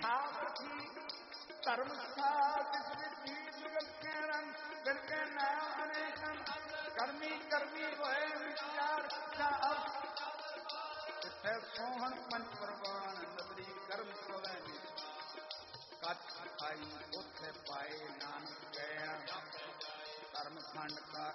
ਆਵਰਤੀ ਧਰਮ ਸਾਧ ਜਿਸ ਵਿਚ ਰੰਗ ਬਿਰਕੇ ਨਾਮ ਅਨੇਕੰ ਕਰਮੀ ਕਰਮੀ ਹੋਏ ਵਿਚਾਰ ਦਾ ਜਿੱਥੇ ਸੋਹਣ ਪੰਚ ਪ੍ਰਵਾਨ ਨਦਰੀ ਕਰਮ ਸੋਵੇ ਕੱਚ ਖਾਈ ਉੱਥੇ ਪਾਏ ਨਾਨਕ ਗਿਆ ਧਰਮ ਖੰਡ ਕਾ